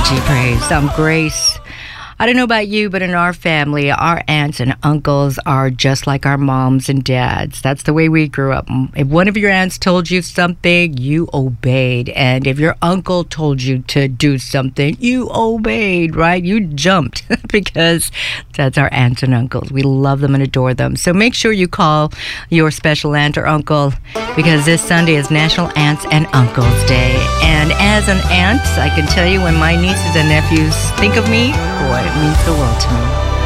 G Praise. I'm Grace. I don't know about you, but in our family, our aunts and uncles are just like our moms and dads. That's the way we grew up. If one of your aunts told you something, you obeyed. And if your uncle told you to do something, you obeyed, right? You jumped because that's our aunts and uncles. We love them and adore them. So make sure you call your special aunt or uncle because this Sunday is National Aunts and Uncles Day. And as an aunt, I can tell you when my nieces and nephews think of me, boy, it means the world to me.